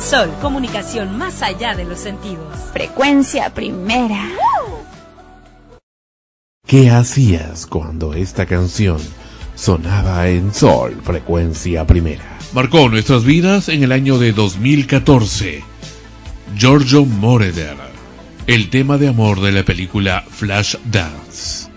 Sol, comunicación más allá de los sentidos. Frecuencia Primera. ¿Qué hacías cuando esta canción sonaba en Sol, Frecuencia Primera? Marcó nuestras vidas en el año de 2014. Giorgio Moroder, el tema de amor de la película Flashdance.